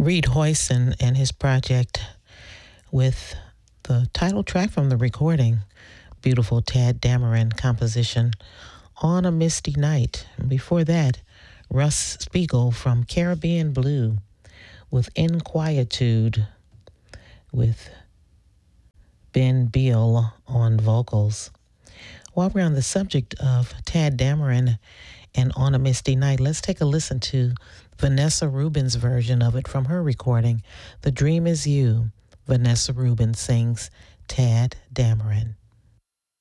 Reed Hoyson and his project with the title track from the recording, beautiful Tad Dameron composition, On a Misty Night. And before that, Russ Spiegel from Caribbean Blue with Inquietude with Ben Beal on vocals. While we're on the subject of Tad Dameron and On a Misty Night, let's take a listen to Vanessa Rubin's version of it from her recording, The Dream Is You. Vanessa Rubin sings Tad Dameron.